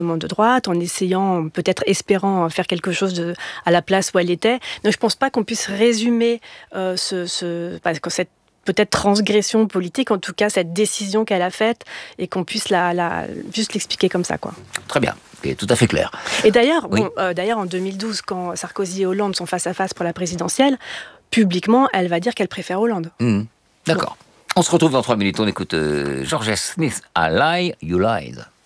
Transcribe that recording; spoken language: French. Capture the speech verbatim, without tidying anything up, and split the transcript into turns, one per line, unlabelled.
de droite, en essayant, peut-être espérant faire quelque chose de, à la place où elle était. Donc je ne pense pas qu'on puisse résumer euh, ce, ce, parce que cette peut-être transgression politique, en tout cas cette décision qu'elle a faite, et qu'on puisse la, la, juste l'expliquer comme ça, quoi.
Très bien, c'est tout à fait clair.
Et d'ailleurs,
oui.
bon, euh, d'ailleurs en deux mille douze, quand Sarkozy et Hollande sont face à face pour la présidentielle, publiquement, elle va dire qu'elle préfère Hollande.
Mmh. D'accord. Bon. On se retrouve dans trois minutes, on écoute euh, Georgia Smith à Lie, You Lied.